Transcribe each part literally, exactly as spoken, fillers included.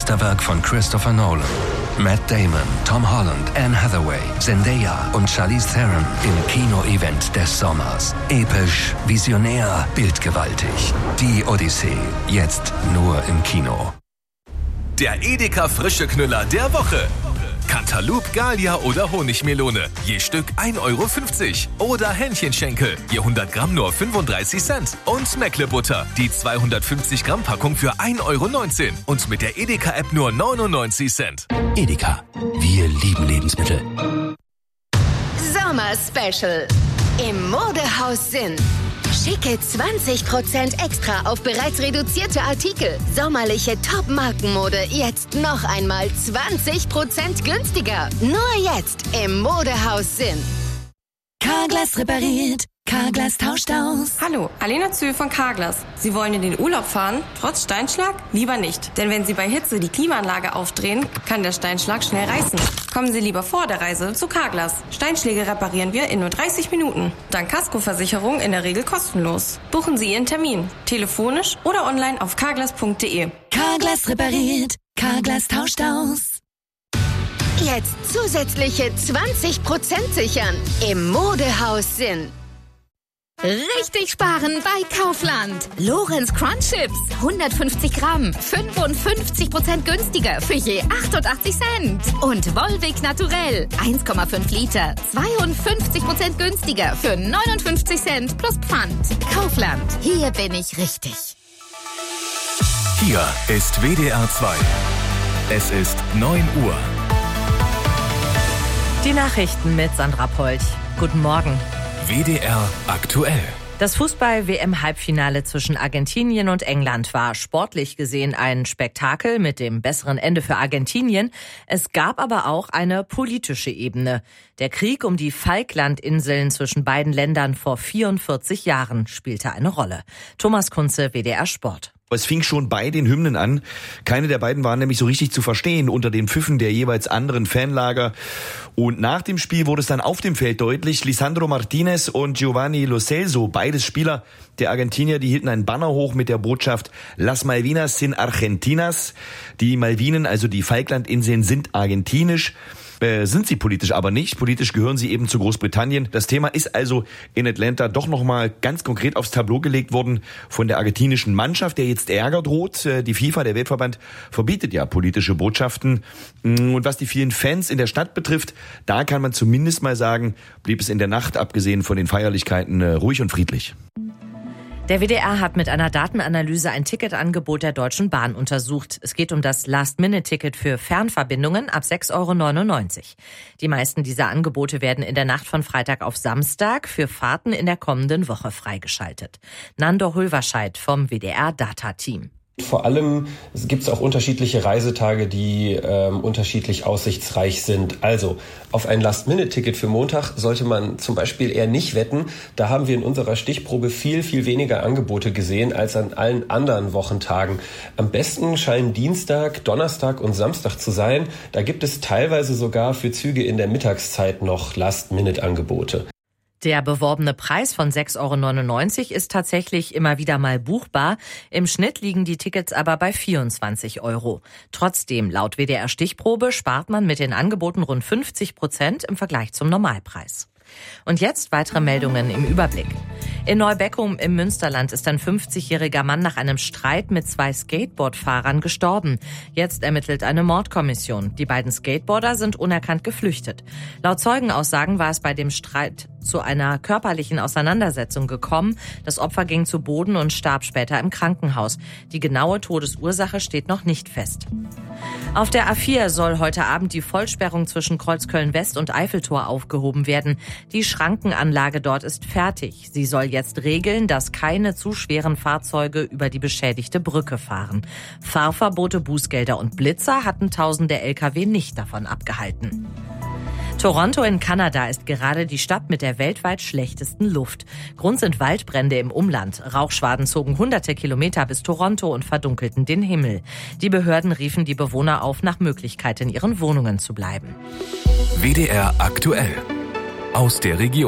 Meisterwerk von Christopher Nolan. Matt Damon, Tom Holland, Anne Hathaway, Zendaya und Charlize Theron im Kino-Event des Sommers. Episch, visionär, bildgewaltig. Die Odyssee, jetzt nur im Kino. Der Edeka frische Knüller der Woche. Cantaloupe, Gallia oder Honigmelone. Je Stück ein Euro fünfzig. Oder Hähnchenschenkel. Je hundert Gramm nur fünfunddreißig Cent. Und Meckle-Butter. Die zweihundertfünfzig Gramm Packung für ein Euro neunzehn. Und mit der Edeka-App nur neunundneunzig Cent. Edeka. Wir lieben Lebensmittel. Sommer-Special. Im Modehaus Sinn. Schicke zwanzig Prozent extra auf bereits reduzierte Artikel. Sommerliche Top-Markenmode jetzt noch einmal zwanzig Prozent günstiger. Nur jetzt im Modehaus Sinn. Carglass repariert. Carglass tauscht aus. Hallo, Alena Zühl von Carglass. Sie wollen in den Urlaub fahren, trotz Steinschlag? Lieber nicht. Denn wenn Sie bei Hitze die Klimaanlage aufdrehen, kann der Steinschlag schnell reißen. Kommen Sie lieber vor der Reise zu Carglass. Steinschläge reparieren wir in nur dreißig Minuten. Dank Kaskoversicherung in der Regel kostenlos. Buchen Sie Ihren Termin. Telefonisch oder online auf carglass punkt de. Carglass repariert. Carglass tauscht aus. Jetzt zusätzliche zwanzig Prozent sichern im Modehaus Sinn. Richtig sparen bei Kaufland. Lorenz Crunch Chips, hundertfünfzig Gramm, fünfundfünfzig Prozent günstiger für je achtundachtzig Cent. Und Volvic Naturell, eins Komma fünf Liter, zweiundfünfzig Prozent günstiger für neunundfünfzig Cent plus Pfand. Kaufland, hier bin ich richtig. Hier ist W D R zwei. Es ist neun Uhr. Die Nachrichten mit Sandra Polch. Guten Morgen. W D R aktuell. Das Fußball-W M-Halbfinale zwischen Argentinien und England war sportlich gesehen ein Spektakel mit dem besseren Ende für Argentinien. Es gab aber auch eine politische Ebene. Der Krieg um die Falklandinseln zwischen beiden Ländern vor vierundvierzig Jahren spielte eine Rolle. Thomas Kunze, W D R Sport. Es fing schon bei den Hymnen an. Keine der beiden waren nämlich so richtig zu verstehen unter den Pfiffen der jeweils anderen Fanlager. Und nach dem Spiel wurde es dann auf dem Feld deutlich. Lisandro Martinez und Giovanni Lo Celso, beides Spieler der Argentinier, die hielten einen Banner hoch mit der Botschaft Las Malvinas sind Argentinas. Die Malvinen, also die Falklandinseln, sind argentinisch. Äh, sind sie politisch aber nicht. Politisch gehören sie eben zu Großbritannien. Das Thema ist also in Atlanta doch nochmal ganz konkret aufs Tableau gelegt worden von der argentinischen Mannschaft, der jetzt Ärger droht. Die FIFA, der Weltverband, verbietet ja politische Botschaften. Und was die vielen Fans in der Stadt betrifft, da kann man zumindest mal sagen, blieb es in der Nacht, abgesehen von den Feierlichkeiten, ruhig und friedlich. Der W D R hat mit einer Datenanalyse ein Ticketangebot der Deutschen Bahn untersucht. Es geht um das Last-Minute-Ticket für Fernverbindungen ab sechs Euro neunundneunzig. Die meisten dieser Angebote werden in der Nacht von Freitag auf Samstag für Fahrten in der kommenden Woche freigeschaltet. Nandor Hulverscheid vom W D R-Data-Team. Vor allem gibt es auch unterschiedliche Reisetage, die ähm, unterschiedlich aussichtsreich sind. Also auf ein Last-Minute-Ticket für Montag sollte man zum Beispiel eher nicht wetten. Da haben wir in unserer Stichprobe viel, viel weniger Angebote gesehen als an allen anderen Wochentagen. Am besten scheinen Dienstag, Donnerstag und Samstag zu sein. Da gibt es teilweise sogar für Züge in der Mittagszeit noch Last-Minute-Angebote. Der beworbene Preis von sechs Euro neunundneunzig ist tatsächlich immer wieder mal buchbar. Im Schnitt liegen die Tickets aber bei vierundzwanzig Euro. Trotzdem, laut W D R Stichprobe, spart man mit den Angeboten rund fünfzig Prozent im Vergleich zum Normalpreis. Und jetzt weitere Meldungen im Überblick. In Neubeckum im Münsterland ist ein fünfzigjähriger Mann nach einem Streit mit zwei Skateboardfahrern gestorben. Jetzt ermittelt eine Mordkommission. Die beiden Skateboarder sind unerkannt geflüchtet. Laut Zeugenaussagen war es bei dem Streit zu einer körperlichen Auseinandersetzung gekommen. Das Opfer ging zu Boden und starb später im Krankenhaus. Die genaue Todesursache steht noch nicht fest. Auf der A vier soll heute Abend die Vollsperrung zwischen Kreuzköln-West und Eiffeltor aufgehoben werden. Die Schrankenanlage dort ist fertig. Sie soll jetzt regeln, dass keine zu schweren Fahrzeuge über die beschädigte Brücke fahren. Fahrverbote, Bußgelder und Blitzer hatten tausende L K W nicht davon abgehalten. Toronto in Kanada ist gerade die Stadt mit der weltweit schlechtesten Luft. Grund sind Waldbrände im Umland. Rauchschwaden zogen hunderte Kilometer bis Toronto und verdunkelten den Himmel. Die Behörden riefen die Bewohner auf, nach Möglichkeit in ihren Wohnungen zu bleiben. W D R aktuell. Aus der Region.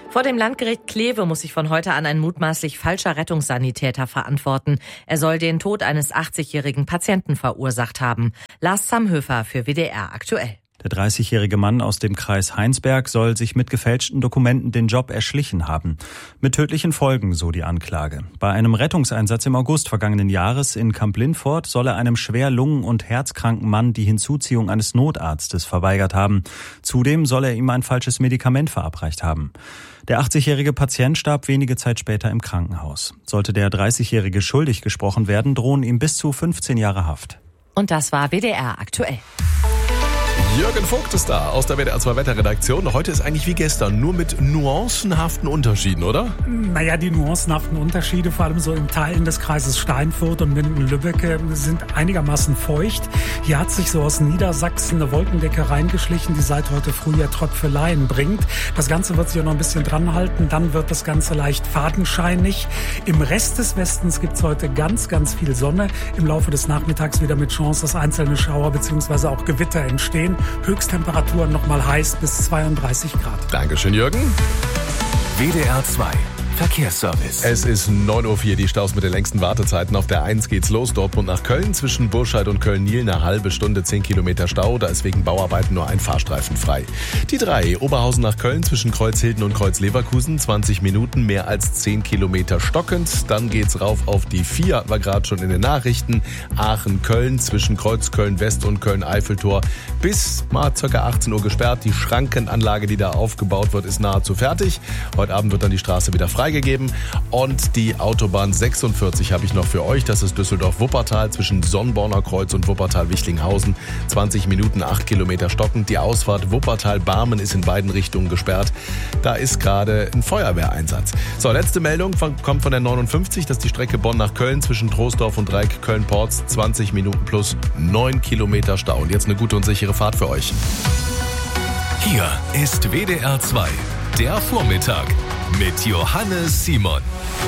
Vor dem Landgericht Kleve muss sich von heute an ein mutmaßlich falscher Rettungssanitäter verantworten. Er soll den Tod eines achtzigjährigen Patienten verursacht haben. Lars Samhöfer für W D R aktuell. Der dreißigjährige Mann aus dem Kreis Heinsberg soll sich mit gefälschten Dokumenten den Job erschlichen haben. Mit tödlichen Folgen, so die Anklage. Bei einem Rettungseinsatz im August vergangenen Jahres in Kamp-Lintfort soll er einem schwer lungen- und herzkranken Mann die Hinzuziehung eines Notarztes verweigert haben. Zudem soll er ihm ein falsches Medikament verabreicht haben. Der achtzigjährige Patient starb wenige Zeit später im Krankenhaus. Sollte der dreißigjährige schuldig gesprochen werden, drohen ihm bis zu fünfzehn Jahre Haft. Und das war W D R aktuell. Jürgen Vogt ist da aus der W D R zwei Wetterredaktion. Heute ist eigentlich wie gestern, nur mit nuancenhaften Unterschieden, oder? Naja, die nuancenhaften Unterschiede, vor allem so in Teilen des Kreises Steinfurt und Minden-Lübbecke, sind einigermaßen feucht. Hier hat sich so aus Niedersachsen eine Wolkendecke reingeschlichen, die seit heute früh ja Tröpfeleien bringt. Das Ganze wird sich auch noch ein bisschen dran halten, dann wird das Ganze leicht fadenscheinig. Im Rest des Westens gibt es heute ganz, ganz viel Sonne. Im Laufe des Nachmittags wieder mit Chance, dass einzelne Schauer bzw. auch Gewitter entstehen. Höchsttemperaturen noch mal heiß bis zweiunddreißig Grad. Dankeschön, Jürgen. W D R zwei Verkehrsservice. Es ist neun Uhr vier, die Staus mit den längsten Wartezeiten. Auf der eins geht's los, Dortmund nach Köln. Zwischen Burscheid und Köln-Niel eine halbe Stunde, zehn Kilometer Stau. Da ist wegen Bauarbeiten nur ein Fahrstreifen frei. Die drei, Oberhausen nach Köln zwischen Kreuzhilden und Kreuzleverkusen. zwanzig Minuten, mehr als zehn Kilometer stockend. Dann geht's rauf auf die vier, war gerade schon in den Nachrichten. Aachen-Köln zwischen Kreuzköln-West und Köln-Eiffeltor bis mal ca. achtzehn Uhr gesperrt. Die Schrankenanlage, die da aufgebaut wird, ist nahezu fertig. Heute Abend wird dann die Straße wieder frei gegeben. Und die Autobahn sechsundvierzig habe ich noch für euch. Das ist Düsseldorf-Wuppertal zwischen Sonnborner Kreuz und Wuppertal-Wichlinghausen. zwanzig Minuten, acht Kilometer stockend. Die Ausfahrt Wuppertal-Barmen ist in beiden Richtungen gesperrt. Da ist gerade ein Feuerwehreinsatz. So, letzte Meldung von, kommt von der neunundfünfzig. Das ist die Strecke Bonn nach Köln zwischen Troisdorf und Dreieck Köln-Porz. zwanzig Minuten plus neun Kilometer Stau. Und jetzt eine gute und sichere Fahrt für euch. Hier ist W D R zwei, der Vormittag mit Johannes Simon.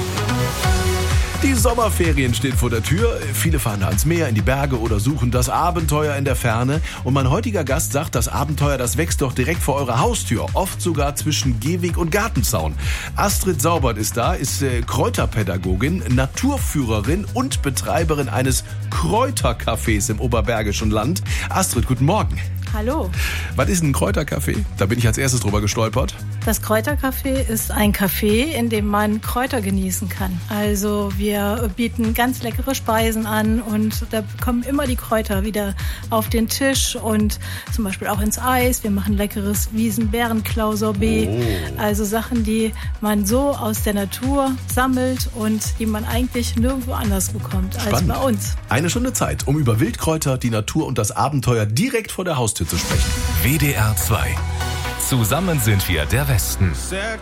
Die Sommerferien stehen vor der Tür. Viele fahren ans Meer, in die Berge oder suchen das Abenteuer in der Ferne. Und mein heutiger Gast sagt, das Abenteuer, das wächst doch direkt vor eurer Haustür. Oft sogar zwischen Gehweg und Gartenzaun. Astrid Saubert ist da, ist äh, Kräuterpädagogin, Naturführerin und Betreiberin eines Kräutercafés im Oberbergischen Land. Astrid, guten Morgen. Hallo. Was ist ein Kräutercafé? Da bin ich als erstes drüber gestolpert. Das Kräutercafé ist ein Café, in dem man Kräuter genießen kann. Also wir bieten ganz leckere Speisen an und da kommen immer die Kräuter wieder auf den Tisch und zum Beispiel auch ins Eis. Wir machen leckeres Wiesen-Bärenklau-Sorbet. Oh. Also Sachen, die man so aus der Natur sammelt und die man eigentlich nirgendwo anders bekommt als Spannend. Bei uns. Eine Stunde Zeit, um über Wildkräuter, die Natur und das Abenteuer direkt vor der Haustür zu sprechen. W D R zwei. Zusammen sind wir der Westen.